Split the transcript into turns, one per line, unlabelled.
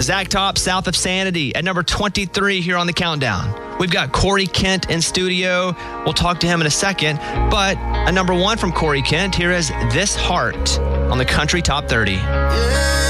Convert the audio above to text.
Zach Top, South of Sanity, at number 23 here on the countdown. We've got Corey Kent in studio. We'll talk to him in a second. But a number 1 from Corey Kent, here is This Heart on the Country Top 30.
Yeah.